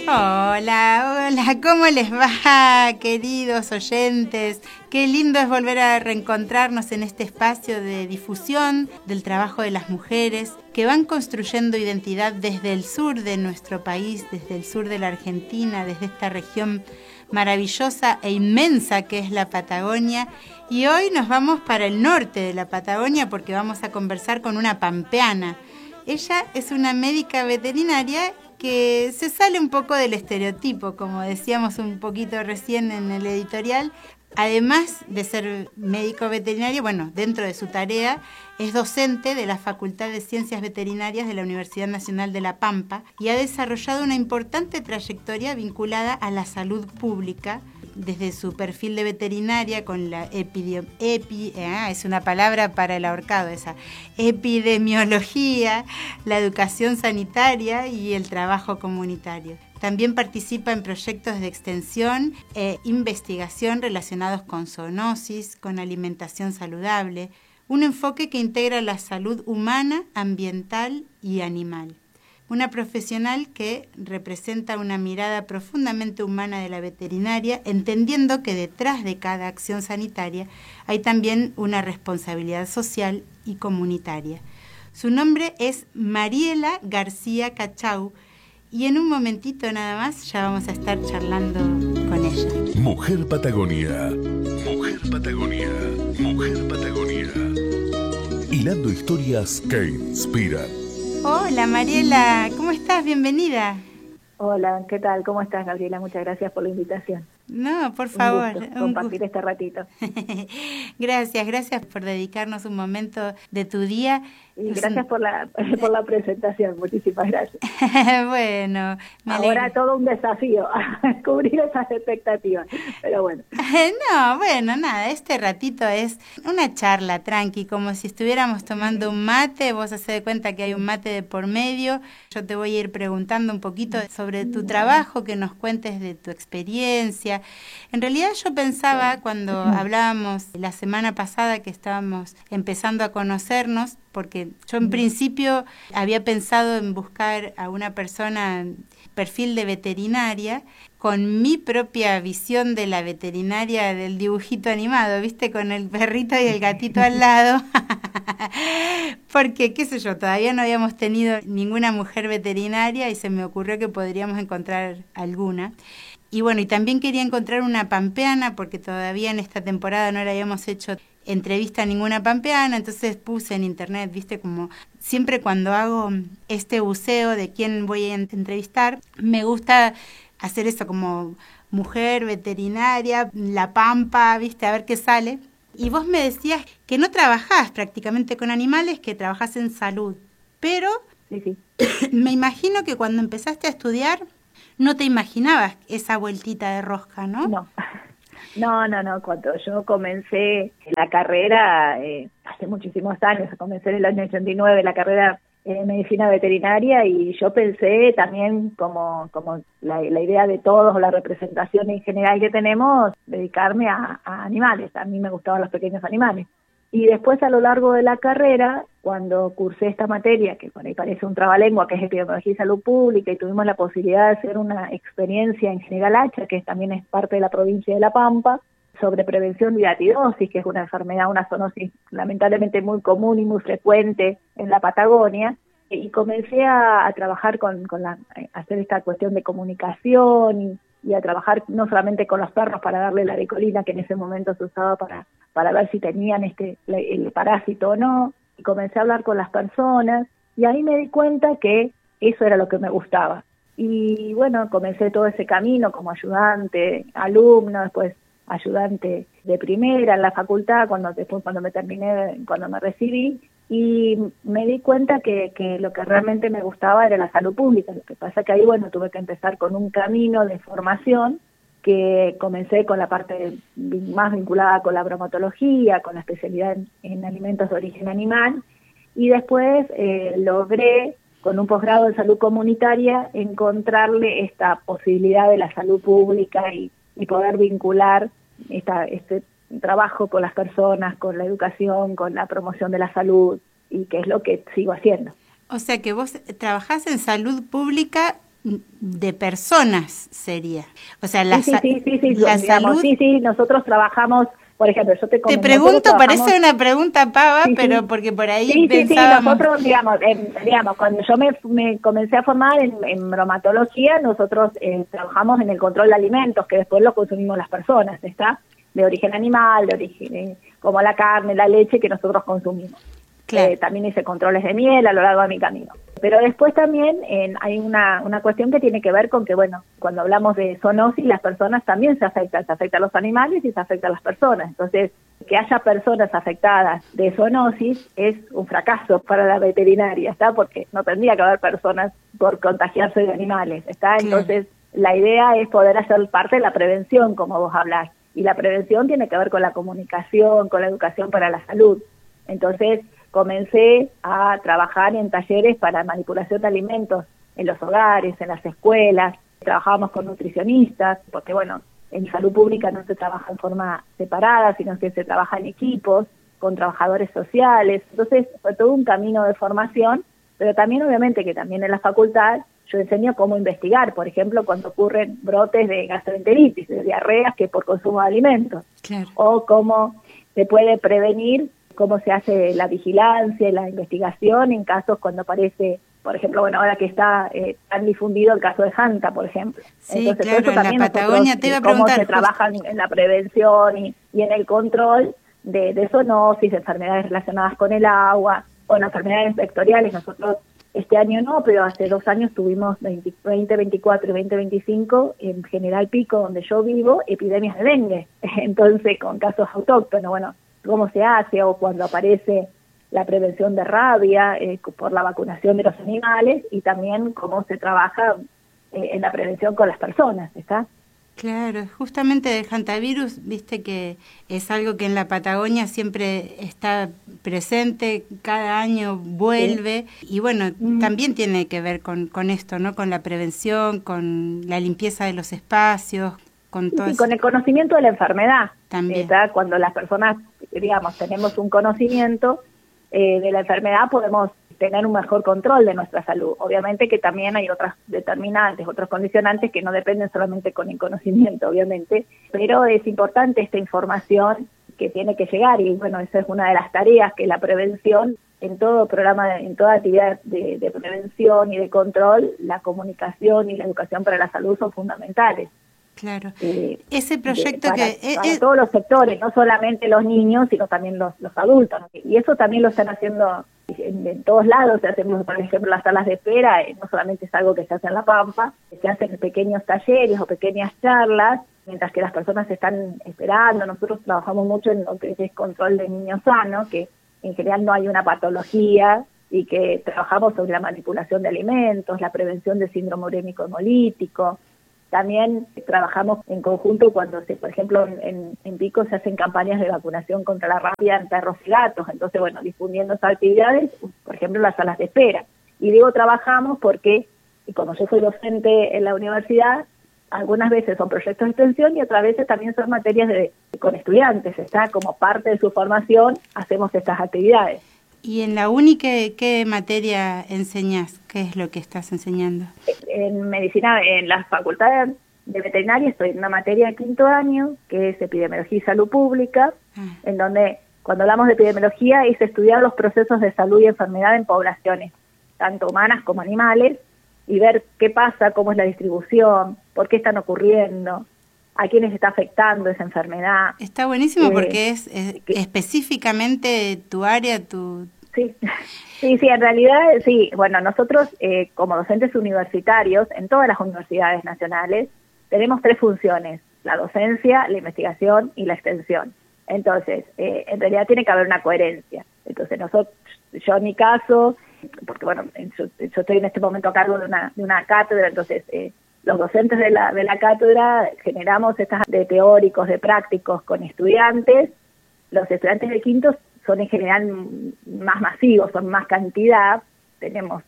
Hola, hola, ¿cómo les va, queridos oyentes? Qué lindo es volver a reencontrarnos en este espacio de difusión del trabajo de las mujeres que van construyendo identidad desde el sur de nuestro país, desde el sur de la Argentina, desde esta región maravillosa e inmensa que es la Patagonia. Y hoy nos vamos para el norte de la Patagonia porque vamos a conversar con una pampeana. Ella es una médica veterinaria que se sale un poco del estereotipo, como decíamos un poquito recién en el editorial. Además de ser médico veterinario, bueno, dentro de su tarea, es docente de la Facultad de Ciencias Veterinarias de la Universidad Nacional de La Pampa y ha desarrollado una importante trayectoria vinculada a la salud pública, desde su perfil de veterinaria con la es una palabra para el ahorcado esa, epidemiología, la educación sanitaria y el trabajo comunitario. También participa en proyectos de extensión e investigación relacionados con zoonosis, con alimentación saludable, un enfoque que integra la salud humana, ambiental y animal. Una profesional que representa una mirada profundamente humana de la veterinaria, entendiendo que detrás de cada acción sanitaria hay también una responsabilidad social y comunitaria. Su nombre es Mariela García Cachau y en un momentito nada más ya vamos a estar charlando con ella. Mujer Patagonia, Mujer Patagonia, Mujer Patagonia. Hilando historias que inspiran. Hola Mariela, ¿cómo estás? Bienvenida. Hola, ¿qué tal? ¿Cómo estás, Gabriela? Muchas gracias por la invitación. No, por favor. Un gusto compartir este ratito. Gracias por dedicarnos un momento de tu día. Y gracias por la presentación, muchísimas gracias. Bueno, ahora todo un desafío, cubrir esas expectativas, pero bueno. No, bueno, nada, este ratito es una charla tranqui, como si estuviéramos tomando un mate, vos hacés de cuenta que hay un mate de por medio, yo te voy a ir preguntando un poquito sobre tu trabajo, que nos cuentes de tu experiencia. En realidad yo pensaba cuando hablábamos la semana pasada que estábamos empezando a conocernos, porque yo en principio había pensado en buscar a una persona perfil de veterinaria con mi propia visión de la veterinaria del dibujito animado, ¿viste? Con el perrito y el gatito al lado. Porque, qué sé yo, todavía no habíamos tenido ninguna mujer veterinaria y se me ocurrió que podríamos encontrar alguna. Y bueno, y también quería encontrar una pampeana porque todavía en esta temporada no le habíamos hecho entrevista a ninguna pampeana, entonces puse en internet, viste, como siempre cuando hago este buceo de quién voy a entrevistar, me gusta hacer eso como mujer veterinaria, La Pampa, viste, a ver qué sale. Y vos me decías que no trabajás prácticamente con animales, que trabajás en salud, pero sí. Me imagino que cuando empezaste a estudiar no te imaginabas esa vueltita de rosca, ¿no? No. Cuando yo comencé la carrera, hace muchísimos años, comencé en el año 89 la carrera en medicina veterinaria y yo pensé también como la idea de todos, la representación en general que tenemos, dedicarme a animales. A mí me gustaban los pequeños animales. Y después a lo largo de la carrera, cuando cursé esta materia, que por ahí parece un trabalengua, que es epidemiología y salud pública, y tuvimos la posibilidad de hacer una experiencia en General Hacha, que también es parte de la provincia de La Pampa, sobre prevención de hidatidosis, que es una enfermedad, una zoonosis lamentablemente muy común y muy frecuente en la Patagonia, y comencé a trabajar hacer esta cuestión de comunicación y a trabajar no solamente con los perros para darle la aricolina que en ese momento se usaba para ver si tenían el parásito o no, y comencé a hablar con las personas y ahí me di cuenta que eso era lo que me gustaba. Y bueno, comencé todo ese camino como ayudante, alumno, después ayudante de primera en la facultad, cuando me recibí, y me di cuenta que lo que realmente me gustaba era la salud pública. Lo que pasa que ahí, bueno, tuve que empezar con un camino de formación que comencé con la parte más vinculada con la bromatología, con la especialidad en alimentos de origen animal, y después logré, con un posgrado en salud comunitaria, encontrarle esta posibilidad de la salud pública y poder vincular este trabajo con las personas, con la educación, con la promoción de la salud, y que es lo que sigo haciendo. O sea que vos trabajás en salud pública de personas sería. O sea, la salud. Sí, nosotros trabajamos, por ejemplo, yo te comento. Te pregunto, parece una pregunta pava, pero porque por ahí pensábamos. Sí, nosotros, digamos, cuando yo me comencé a formar en bromatología, nosotros trabajamos en el control de alimentos, que después lo consumimos las personas, ¿está? De origen animal, de origen como la carne, la leche que nosotros consumimos. Claro. También hice controles de miel a lo largo de mi camino. Pero después también hay una cuestión que tiene que ver con que, bueno, cuando hablamos de zoonosis, las personas también se afectan a los animales y se afectan a las personas. Entonces, que haya personas afectadas de zoonosis es un fracaso para la veterinaria, ¿está? Porque no tendría que haber personas por contagiarse de animales, ¿está? Entonces, la idea es poder hacer parte de la prevención, como vos hablás. Y la prevención tiene que ver con la comunicación, con la educación para la salud. Entonces, comencé a trabajar en talleres para manipulación de alimentos en los hogares, en las escuelas. Trabajábamos con nutricionistas, porque bueno, en salud pública no se trabaja en forma separada, sino que se trabaja en equipos, con trabajadores sociales. Entonces fue todo un camino de formación, pero también obviamente que también en la facultad yo enseño cómo investigar, por ejemplo, cuando ocurren brotes de gastroenteritis, de diarreas que por consumo de alimentos, o cómo se puede prevenir, cómo se hace la vigilancia y la investigación en casos cuando aparece, por ejemplo, bueno, ahora que está tan difundido el caso de Hanta, por ejemplo. Sí, entonces, claro, eso también en la Patagonia te iba a preguntar. Cómo se trabaja en la prevención y en el control de zoonosis, de enfermedades relacionadas con el agua, o enfermedades vectoriales. Nosotros este año no, pero hace 2 años tuvimos 2024 y 2025 en General Pico, donde yo vivo, epidemias de dengue. Entonces, con casos autóctonos, bueno, cómo se hace, o cuando aparece la prevención de rabia por la vacunación de los animales, y también cómo se trabaja en la prevención con las personas, ¿está? Claro, justamente del hantavirus, viste que es algo que en la Patagonia siempre está presente, cada año vuelve, y bueno, también tiene que ver con esto, ¿no? Con la prevención, con la limpieza de los espacios, con todo con el conocimiento de la enfermedad. También. ¿Está? Cuando las personas, digamos, tenemos un conocimiento de la enfermedad, podemos tener un mejor control de nuestra salud. Obviamente que también hay otras determinantes, otros condicionantes que no dependen solamente con el conocimiento, obviamente, pero es importante esta información que tiene que llegar, y bueno, esa es una de las tareas, que la prevención, en todo programa, en toda actividad de prevención y de control, la comunicación y la educación para la salud son fundamentales. Claro. Ese proyecto para todos los sectores, no solamente los niños, sino también los adultos. Y eso también lo están haciendo en todos lados. Hacemos, por ejemplo, las salas de espera, no solamente es algo que se hace en La Pampa, se hacen pequeños talleres o pequeñas charlas, mientras que las personas están esperando. Nosotros trabajamos mucho en lo que es control de niños sanos, que en general no hay una patología, y que trabajamos sobre la manipulación de alimentos, la prevención de síndrome urémico hemolítico. También trabajamos en conjunto cuando, por ejemplo, en Pico se hacen campañas de vacunación contra la rabia en perros y gatos. Entonces, bueno, difundiendo esas actividades, por ejemplo, las salas de espera. Y digo trabajamos porque, y como yo soy docente en la universidad, algunas veces son proyectos de extensión y otras veces también son materias con estudiantes. Está como parte de su formación, hacemos estas actividades. ¿Y en la uni qué materia enseñás? ¿Qué es lo que estás enseñando? En medicina, en la facultad de veterinaria, estoy en una materia de 5º año, que es epidemiología y salud pública, en donde cuando hablamos de epidemiología es estudiar los procesos de salud y enfermedad en poblaciones, tanto humanas como animales, y ver qué pasa, cómo es la distribución, por qué están ocurriendo, a quiénes está afectando esa enfermedad. Está buenísimo porque es específicamente tu área, Sí, en realidad, sí. Bueno, nosotros como docentes universitarios, en todas las universidades nacionales, tenemos 3 funciones: la docencia, la investigación y la extensión. Entonces, en realidad tiene que haber una coherencia. Entonces, yo en mi caso, porque bueno, yo estoy en este momento a cargo de una cátedra, entonces los docentes de la cátedra generamos estas de teóricos, de prácticos con estudiantes. Los estudiantes de quinto son en general más masivos, son más cantidad. Tenemos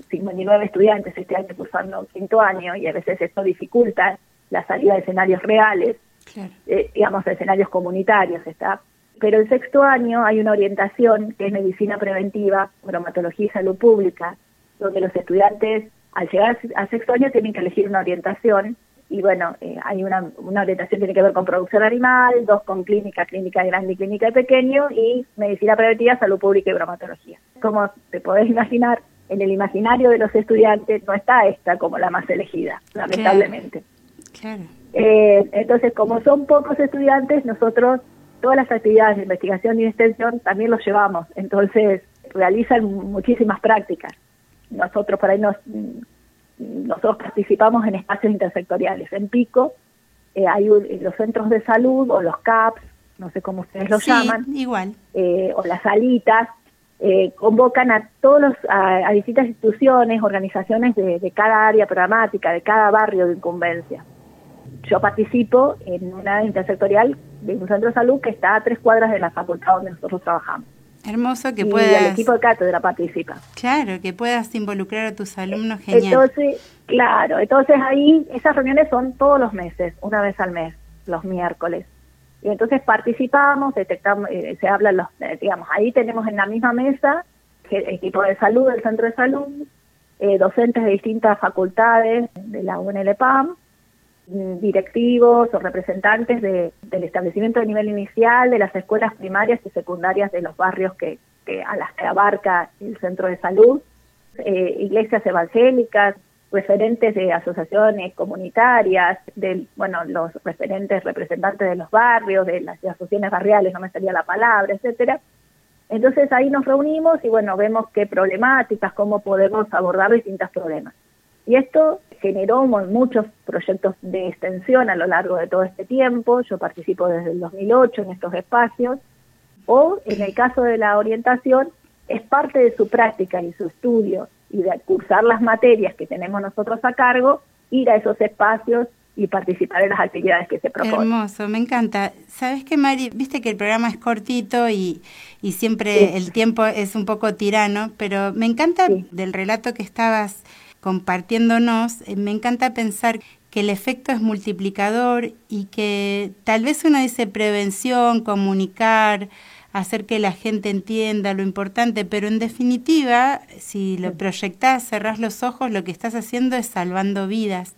59 estudiantes este año cursando 5º año, y a veces esto dificulta la salida de escenarios reales, claro. Digamos, de escenarios comunitarios, ¿está? Pero el 6º año hay una orientación que es medicina preventiva, bromatología y salud pública, donde los estudiantes al llegar a sexto año tienen que elegir una orientación, y bueno, hay una orientación que tiene que ver con producción animal, 2 con clínica grande y clínica de pequeño, y medicina preventiva, salud pública y bromatología. Como te podés imaginar, en el imaginario de los estudiantes no está esta como la más elegida, lamentablemente. Claro. Entonces, como son pocos estudiantes, nosotros todas las actividades de investigación y de extensión también los llevamos, entonces realizan muchísimas prácticas. Nosotros por ahí nosotros participamos en espacios intersectoriales. En Pico hay los centros de salud o los CAPS, no sé cómo ustedes los llaman, igual, o las salitas, convocan a a distintas instituciones, organizaciones de cada área programática, de cada barrio de incumbencia. Yo participo en una intersectorial de un centro de salud que está a 3 cuadras de la facultad donde nosotros trabajamos. Hermoso que y puedas... el equipo de cátedra participa. Claro, que puedas involucrar a tus alumnos, genial. Entonces ahí esas reuniones son todos los meses, una vez al mes, los miércoles. Y entonces participamos, detectamos, se hablan digamos, ahí tenemos en la misma mesa el equipo de salud del centro de salud, docentes de distintas facultades de la UNLPAM, directivos o representantes del establecimiento de nivel inicial, de las escuelas primarias y secundarias de los barrios a las que abarca el centro de salud, iglesias evangélicas, referentes de asociaciones comunitarias, los representantes de los barrios, de las asociaciones barriales, no me salía la palabra, etcétera. Entonces ahí nos reunimos y vemos qué problemáticas, cómo podemos abordar distintos problemas. Y esto generó muchos proyectos de extensión a lo largo de todo este tiempo. Yo participo desde el 2008 en estos espacios, o en el caso de la orientación, es parte de su práctica y su estudio, y de cursar las materias que tenemos nosotros a cargo, ir a esos espacios y participar en las actividades que se proponen. Hermoso, me encanta. ¿Sabes qué, Mari? Viste que el programa es cortito y siempre el tiempo es un poco tirano, pero me encanta del relato que estabas compartiéndonos, me encanta pensar que el efecto es multiplicador y que tal vez uno dice prevención, comunicar, hacer que la gente entienda lo importante, pero en definitiva, si lo proyectás, cerrás los ojos, lo que estás haciendo es salvando vidas,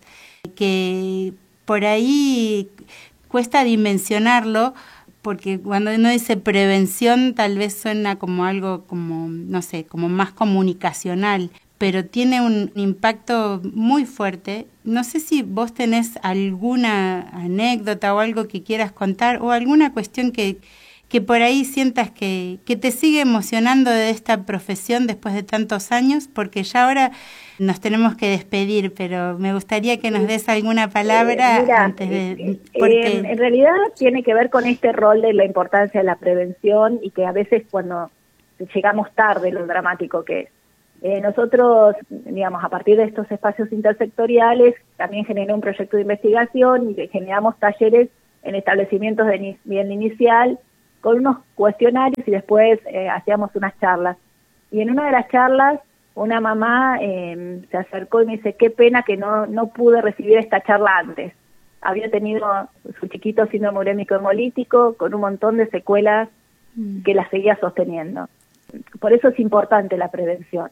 que por ahí cuesta dimensionarlo, porque cuando uno dice prevención tal vez suena como algo como, no sé, como más comunicacional, pero tiene un impacto muy fuerte. No sé si vos tenés alguna anécdota o algo que quieras contar, o alguna cuestión que por ahí sientas que te sigue emocionando de esta profesión después de tantos años, porque ya ahora nos tenemos que despedir, pero me gustaría que nos des alguna palabra antes de... Porque... en realidad tiene que ver con este rol de la importancia de la prevención, y que a veces cuando llegamos tarde, lo dramático que es. Nosotros, digamos, a partir de estos espacios intersectoriales, también generé un proyecto de investigación y generamos talleres en establecimientos de nivel inicial con unos cuestionarios, y después hacíamos unas charlas. Y en una de las charlas, una mamá se acercó y me dice, qué pena que no pude recibir esta charla antes. Había tenido su chiquito síndrome urémico hemolítico con un montón de secuelas que la seguía sosteniendo. Por eso es importante la prevención,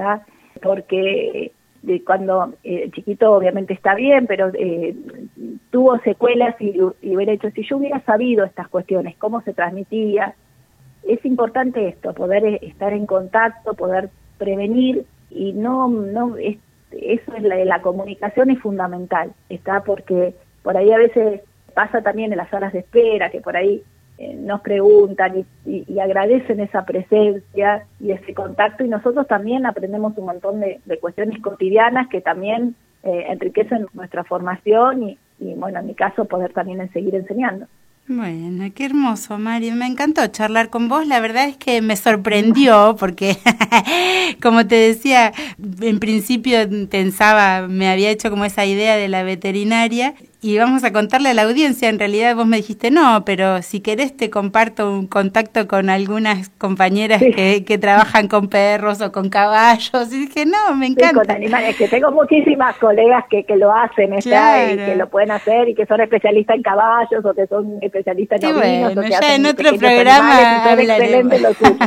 porque cuando el chiquito obviamente está bien, pero tuvo secuelas y hubiera hecho, si yo hubiera sabido estas cuestiones, cómo se transmitía, es importante esto, poder estar en contacto, poder prevenir, y eso es la comunicación es fundamental, porque por ahí a veces pasa también en las salas de espera, que por ahí nos preguntan y agradecen esa presencia y ese contacto, y nosotros también aprendemos un montón de cuestiones cotidianas que también enriquecen nuestra formación y bueno, en mi caso, poder también seguir enseñando. Bueno, qué hermoso, Mari. Me encantó charlar con vos. La verdad es que me sorprendió porque, como te decía, en principio me había hecho como esa idea de la veterinaria, Y vamos a contarle a la audiencia, en realidad vos me dijiste no, pero si querés te comparto un contacto con algunas compañeras que trabajan con perros o con caballos. Y dije, no, me encanta. Sí, con animales, que tengo muchísimas colegas que lo hacen, y que lo pueden hacer y que son especialistas en caballos o que son especialistas en ovinos. Bueno, o que ya hacen en otro pequeños programa hablaremos.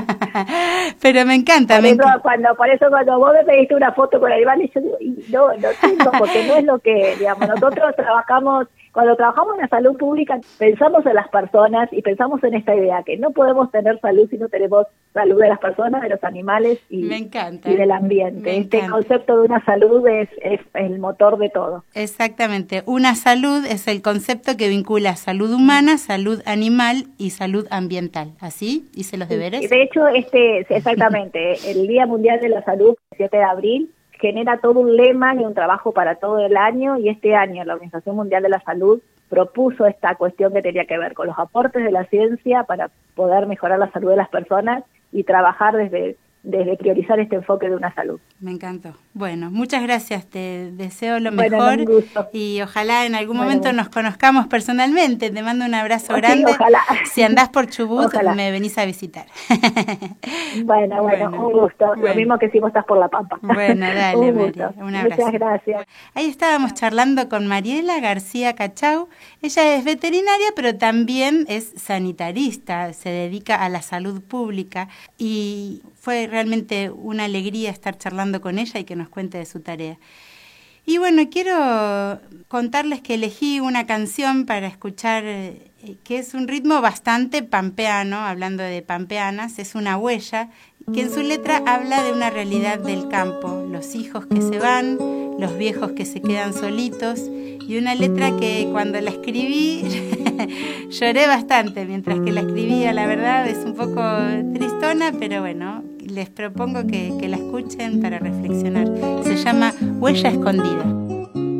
Pero me encanta. Por eso cuando vos me pediste una foto con animales, yo digo, no tengo, porque no es lo que, digamos, nosotros cuando trabajamos en la salud pública, pensamos en las personas y pensamos en esta idea, que no podemos tener salud si no tenemos salud de las personas, de los animales y del ambiente. Este concepto de una salud es el motor de todo. Exactamente. Una salud es el concepto que vincula salud humana, salud animal y salud ambiental. ¿Así? ¿Hice los deberes? De hecho, exactamente, el Día Mundial de la Salud, el 7 de abril, genera todo un lema y un trabajo para todo el año, y este año la Organización Mundial de la Salud propuso esta cuestión que tenía que ver con los aportes de la ciencia para poder mejorar la salud de las personas y trabajar desde priorizar este enfoque de una salud. Me encantó. Bueno, muchas gracias, te deseo lo mejor y ojalá en algún momento nos conozcamos personalmente. Te mando un abrazo grande. Ojalá. Si andás por Chubut, me venís a visitar. Bueno, un gusto. Lo mismo que si vos estás por La Pampa. Bueno, dale, María, un abrazo. Muchas gracias. Ahí estábamos charlando con Mariela García Cachau. Ella es veterinaria, pero también es sanitarista, se dedica a la salud pública y fue realmente una alegría estar charlando con ella y que nos cuente de su tarea. Y bueno, quiero contarles que elegí una canción para escuchar que es un ritmo bastante pampeano, hablando de pampeanas, es una huella, que en su letra habla de una realidad del campo, los hijos que se van, los viejos que se quedan solitos, y una letra que cuando la escribí lloré bastante mientras que la escribía, la verdad es un poco tristona, pero bueno, les propongo que la escuchen para reflexionar. Se llama Huella Escondida.